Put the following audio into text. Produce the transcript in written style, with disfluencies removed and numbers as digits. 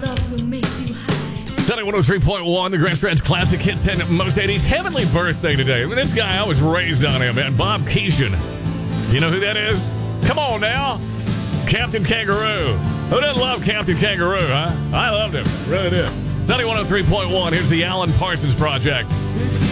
love will make you high. Sunny 103.1, the Grand Scratch Classic Hits 10 most 80s. Heavenly birthday today. I mean, this guy, I was raised on him, man. Bob Keeshan. You know who that is? Come on now. Captain Kangaroo. Who doesn't love Captain Kangaroo, huh? I loved him. Really did. Sunny 103.1, here's the Alan Parsons Project. If